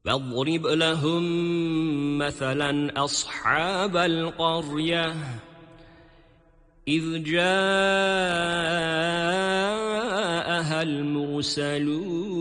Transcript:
واضرب لهم مثلا أصحاب القرية إذ جاءها المرسلون